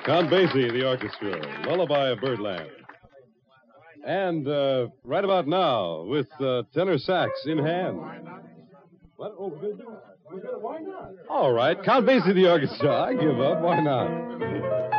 Count Basie, the orchestra, Lullaby of Birdland. And right about now, with tenor sax in hand. What? Oh, why not? All right, Count Basie, the orchestra. I give up. Why not?